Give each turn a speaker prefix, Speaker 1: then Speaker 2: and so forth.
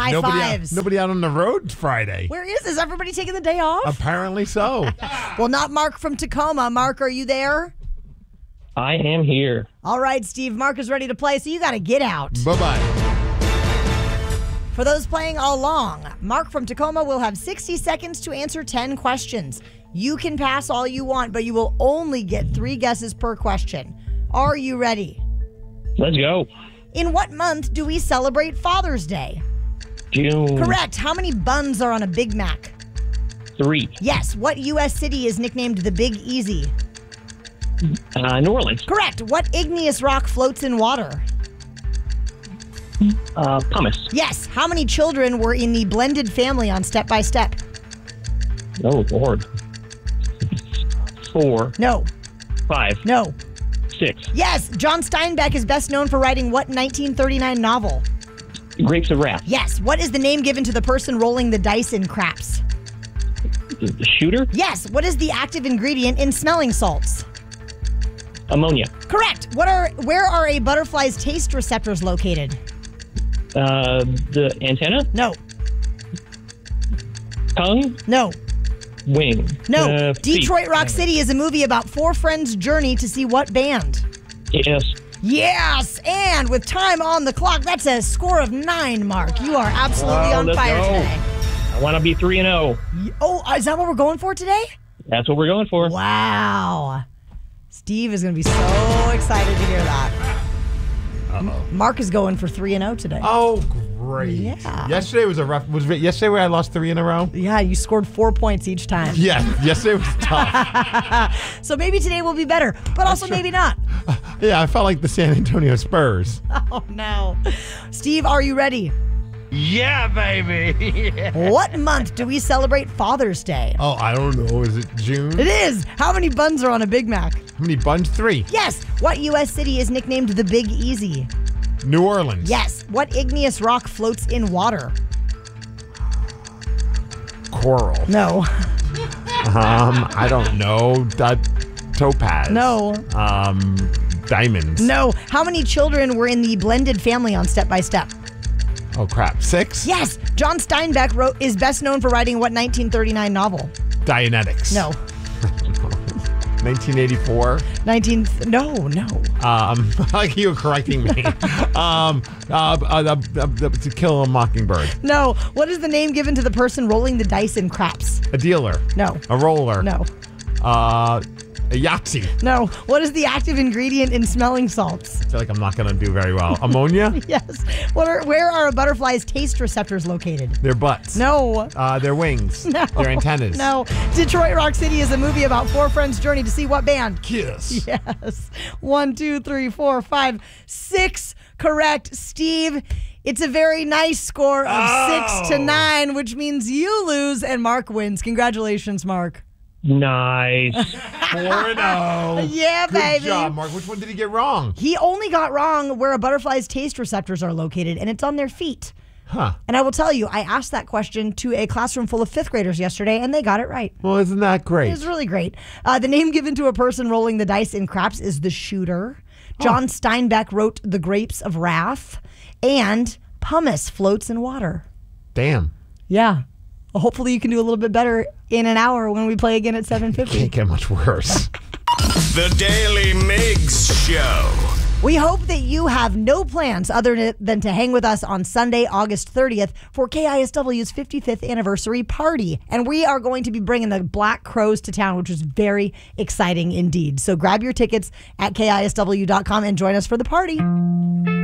Speaker 1: High fives.
Speaker 2: Nobody out on the road Friday.
Speaker 1: Where is everybody taking the day off?
Speaker 2: Apparently so.
Speaker 1: Well, not Mark from Tacoma. Mark, are you there?
Speaker 3: I am here.
Speaker 1: All right, Steve. Mark is ready to play, so you got to get out.
Speaker 2: Bye-bye.
Speaker 1: For those playing all along, Mark from Tacoma will have 60 seconds to answer 10 questions. You can pass all you want, but you will only get 3 guesses per question. Are you ready?
Speaker 3: Let's go.
Speaker 1: In what month do we celebrate Father's Day?
Speaker 3: June.
Speaker 1: Correct. How many buns are on a Big Mac?
Speaker 3: 3.
Speaker 1: Yes. What U.S. city is nicknamed the Big Easy?
Speaker 3: New Orleans.
Speaker 1: Correct. What igneous rock floats in water?
Speaker 3: Pumice.
Speaker 1: Yes. How many children were in the blended family on Step by Step?
Speaker 3: Oh, Lord. 4.
Speaker 1: No.
Speaker 3: 5.
Speaker 1: No.
Speaker 3: 6.
Speaker 1: Yes. John Steinbeck is best known for writing what 1939 novel?
Speaker 3: Grapes of Wrath.
Speaker 1: Yes. What is the name given to the person rolling the dice in craps?
Speaker 3: The shooter.
Speaker 1: Yes. What is the active ingredient in smelling salts?
Speaker 3: Ammonia.
Speaker 1: Correct. Where are a butterfly's taste receptors located?
Speaker 3: The antenna.
Speaker 1: No.
Speaker 3: Tongue.
Speaker 1: No.
Speaker 3: Wing.
Speaker 1: No.
Speaker 3: Feet.
Speaker 1: Detroit Rock City is a movie about 4 friends' journey to see what band?
Speaker 3: Yes.
Speaker 1: Yes. And with time on the clock, that's a score of 9, Mark. You are absolutely on
Speaker 3: let's
Speaker 1: fire
Speaker 3: go.
Speaker 1: today.
Speaker 3: I want to be 3-0.
Speaker 1: Oh, is that what we're going for today?
Speaker 3: That's what we're going for.
Speaker 1: Wow. Steve is going to be so excited to hear that.
Speaker 2: Uh-oh.
Speaker 1: Mark is going for 3-0 today.
Speaker 2: Oh, great.
Speaker 1: Yeah.
Speaker 2: Yesterday was yesterday where I lost 3 in a row?
Speaker 1: Yeah, you scored 4 points each time.
Speaker 2: Yeah, yesterday was tough.
Speaker 1: So maybe today will be better, but also maybe not.
Speaker 2: Yeah, I felt like the San Antonio Spurs.
Speaker 1: Oh, no. Steve, are you ready?
Speaker 2: Yeah, baby. Yeah.
Speaker 1: What month do we celebrate Father's Day?
Speaker 2: Oh, I don't know. Is it June?
Speaker 1: It is. How many buns are on a Big Mac?
Speaker 2: How many buns? 3.
Speaker 1: Yes. What U.S. city is nicknamed the Big Easy?
Speaker 2: New Orleans.
Speaker 1: Yes. What igneous rock floats in water?
Speaker 2: Coral.
Speaker 1: No.
Speaker 2: I don't know. Topaz.
Speaker 1: No.
Speaker 2: Diamonds.
Speaker 1: No. How many children were in the blended family on Step by Step?
Speaker 2: Oh, crap. 6?
Speaker 1: Yes. John Steinbeck is best known for writing what 1939 novel?
Speaker 2: Dianetics.
Speaker 1: No.
Speaker 2: 1984.
Speaker 1: No.
Speaker 2: I like you correcting me. To Kill a Mockingbird.
Speaker 1: No. What is the name given to the person rolling the dice in craps?
Speaker 2: A dealer.
Speaker 1: No.
Speaker 2: A roller.
Speaker 1: No.
Speaker 2: A Yahtzee.
Speaker 1: No. What is the active ingredient in smelling salts?
Speaker 2: I feel like I'm not going to do very well. Ammonia?
Speaker 1: Yes. Where are a butterfly's taste receptors located?
Speaker 2: Their butts.
Speaker 1: No.
Speaker 2: Their wings.
Speaker 1: No.
Speaker 2: Their antennas.
Speaker 1: No. Detroit Rock City is a movie about 4 friends' journey to see what band?
Speaker 2: Kiss.
Speaker 1: Yes. 1, 2, 3, 4, 5, 6 correct. Steve, it's a very nice score of 6-9, which means you lose and Mark wins. Congratulations, Mark.
Speaker 3: Nice.
Speaker 2: 4-0.
Speaker 1: Yeah, baby.
Speaker 2: Good job, Mark. Which one did he get wrong?
Speaker 1: He only got wrong where a butterfly's taste receptors are located, and it's on their feet.
Speaker 2: Huh.
Speaker 1: And I will tell you, I asked that question to a classroom full of 5th graders yesterday, and they got it right.
Speaker 2: Well, isn't that great?
Speaker 1: It was really great. The name given to a person rolling the dice in craps is the shooter. John Steinbeck wrote The Grapes of Wrath, and pumice floats in water.
Speaker 2: Damn.
Speaker 1: Yeah. Well, hopefully you can do a little bit better in an hour when we play again at 7:50.
Speaker 2: Can't get much worse.
Speaker 4: The Daily Migs Show.
Speaker 1: We hope that you have no plans other than to hang with us on Sunday, August 30th for KISW's 55th anniversary party. And we are going to be bringing the Black Crowes to town, which is very exciting indeed. So grab your tickets at KISW.com and join us for the party.